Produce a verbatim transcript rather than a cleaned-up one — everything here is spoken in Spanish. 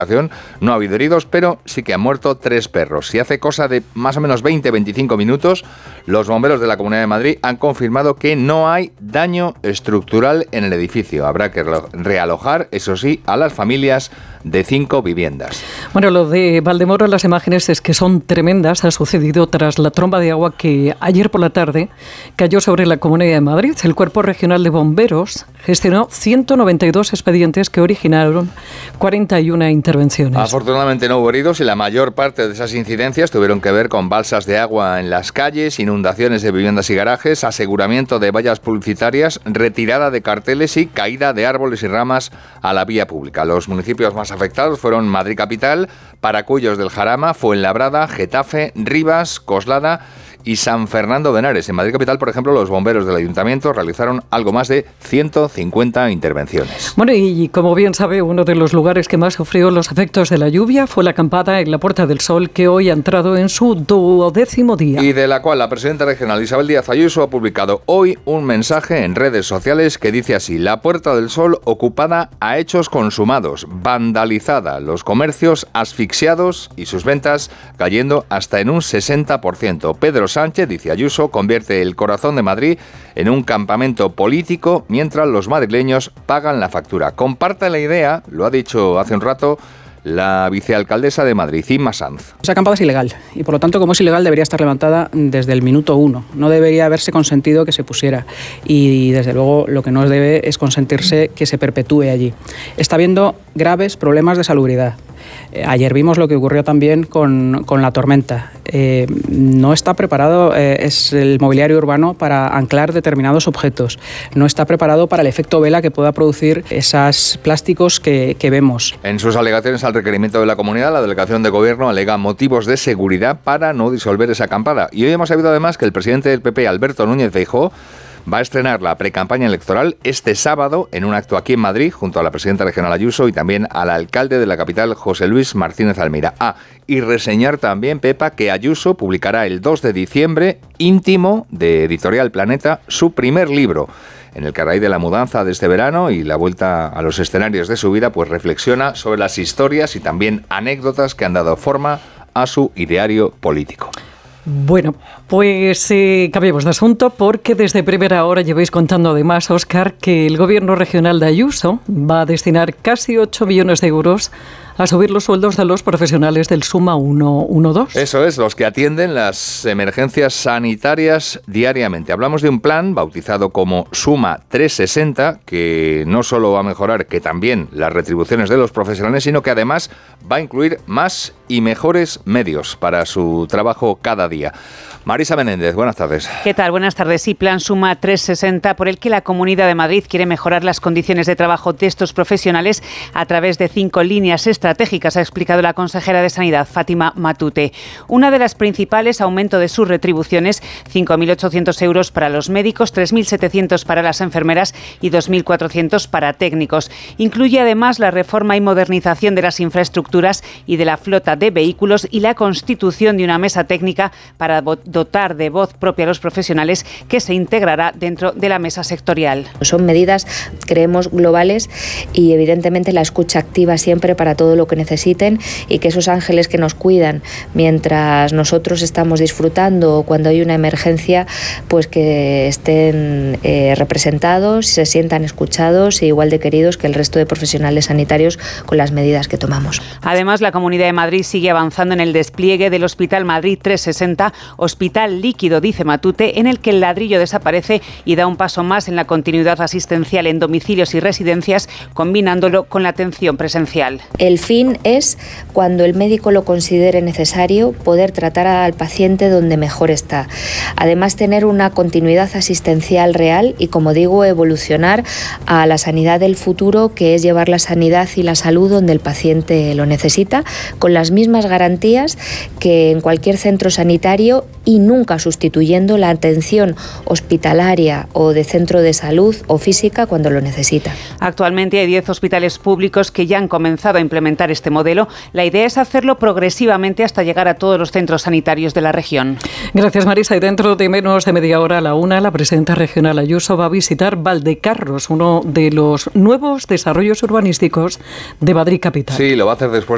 No ha habido heridos, pero sí que han muerto tres perros. Y hace cosa de más o menos veinte a veinticinco minutos, los bomberos de la Comunidad de Madrid han confirmado que no hay daño estructural en el edificio. Habrá que realojar, eso sí, a las familias de cinco viviendas. Bueno, lo de Valdemoro, las imágenes es que son tremendas. Ha sucedido tras la tromba de agua que ayer por la tarde cayó sobre la Comunidad de Madrid. El Cuerpo Regional de Bomberos gestionó ciento noventa y dos expedientes que originaron cuarenta y una intervenciones. Afortunadamente no hubo heridos y la mayor parte de esas incidencias tuvieron que ver con balsas de agua en las calles, inundaciones de viviendas y garajes, aseguramiento de vallas publicitarias, retirada de carteles y caída de árboles y ramas a la vía pública. Los municipios más afectados fueron Madrid Capital, Paracuellos del Jarama, Fuenlabrada, Getafe, Rivas, Coslada y San Fernando de Henares. En Madrid Capital, por ejemplo, los bomberos del ayuntamiento realizaron algo más de ciento cincuenta intervenciones. Bueno, y como bien sabe, uno de los lugares que más sufrió los efectos de la lluvia fue la acampada en la Puerta del Sol, que hoy ha entrado en su duodécimo día. Y de la cual la presidenta regional Isabel Díaz Ayuso ha publicado hoy un mensaje en redes sociales que dice así: la Puerta del Sol ocupada a hechos consumados, vandalizada, los comercios asfixiados y sus ventas cayendo hasta en un sesenta por ciento. Pedro Sánchez, dice Ayuso, convierte el corazón de Madrid en un campamento político mientras los madrileños pagan la factura. Comparte la idea, lo ha dicho hace un rato la vicealcaldesa de Madrid, Inma Sanz. Esa acampada es ilegal y por lo tanto, como es ilegal, debería estar levantada desde el minuto uno. No debería haberse consentido que se pusiera y desde luego lo que no debe es consentirse que se perpetúe allí. Está habiendo graves problemas de salubridad. Eh, ayer vimos lo que ocurrió también con, con la tormenta. Eh, no está preparado eh, es el mobiliario urbano para anclar determinados objetos. No está preparado para el efecto vela que pueda producir esos plásticos que, que vemos. En sus alegaciones al requerimiento de la comunidad, la delegación de gobierno alega motivos de seguridad para no disolver esa acampada. Y hoy hemos sabido además que el presidente del P P, Alberto Núñez Feijóo, va a estrenar la precampaña electoral este sábado en un acto aquí en Madrid junto a la presidenta regional Ayuso y también al alcalde de la capital, José Luis Martínez Almeida. Ah, y reseñar también, Pepa, que Ayuso publicará el dos de diciembre, Íntimo, de Editorial Planeta, su primer libro, en el que a raíz de la mudanza de este verano y la vuelta a los escenarios de su vida, pues reflexiona sobre las historias y también anécdotas que han dado forma a su ideario político. Bueno, pues eh, cambiemos de asunto porque desde primera hora lleváis contando además, Óscar, que el gobierno regional de Ayuso va a destinar casi ocho millones de euros a subir los sueldos de los profesionales del Suma ciento doce. Eso es, los que atienden las emergencias sanitarias diariamente. Hablamos de un plan bautizado como Suma trescientos sesenta, que no solo va a mejorar, que también las retribuciones de los profesionales, sino que además va a incluir más y mejores medios para su trabajo cada día. Marisa Menéndez, buenas tardes. ¿Qué tal? Buenas tardes. Sí, plan Suma trescientos sesenta, por el que la Comunidad de Madrid quiere mejorar las condiciones de trabajo de estos profesionales a través de cinco líneas estratégicas, ha explicado la consejera de Sanidad, Fátima Matute. Una de las principales, aumento de sus retribuciones, cinco mil ochocientos euros para los médicos, tres mil setecientos para las enfermeras y dos mil cuatrocientos para técnicos. Incluye además la reforma y modernización de las infraestructuras y de la flota de vehículos y la constitución de una mesa técnica para dotar de voz propia a los profesionales, que se integrará dentro de la mesa sectorial. Son medidas, creemos, globales y evidentemente la escucha activa siempre para todo lo que necesiten y que esos ángeles que nos cuidan mientras nosotros estamos disfrutando o cuando hay una emergencia, pues que estén eh, representados, se sientan escuchados e igual de queridos que el resto de profesionales sanitarios con las medidas que tomamos. Además, la Comunidad de Madrid sigue avanzando en el despliegue del Hospital Madrid trescientos sesenta, hospital líquido, dice Matute, en el que el ladrillo desaparece y da un paso más en la continuidad asistencial en domicilios y residencias, combinándolo con la atención presencial. El fin es, cuando el médico lo considere necesario, poder tratar al paciente donde mejor está. Además, tener una continuidad asistencial real y, como digo, evolucionar a la sanidad del futuro, que es llevar la sanidad y la salud donde el paciente lo necesita, con las mismas garantías que en cualquier centro sanitario y nunca sustituyendo la atención hospitalaria o de centro de salud o física cuando lo necesita. Actualmente hay diez hospitales públicos que ya han comenzado a implementar este modelo. La idea es hacerlo progresivamente hasta llegar a todos los centros sanitarios de la región. Gracias, Marisa. Y dentro de menos de media hora, a la una, la presidenta regional Ayuso va a visitar Valdecarros, uno de los nuevos desarrollos urbanísticos de Madrid capital. Sí, lo va a hacer después